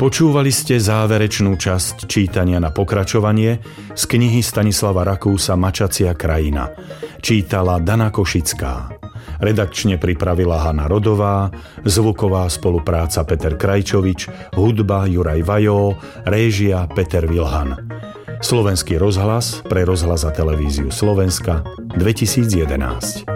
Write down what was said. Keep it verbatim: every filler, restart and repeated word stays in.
Počúvali ste záverečnú časť čítania na pokračovanie z knihy Stanislava Rakúsa Mačacia krajina. Čítala Dana Košická. Redakčne pripravila Hana Rodová, zvuková spolupráca Peter Krajčovič, hudba Juraj Vajó, réžia Peter Vilhan. Slovenský rozhlas pre rozhlas a televíziu Slovenska dvetisícjedenásť.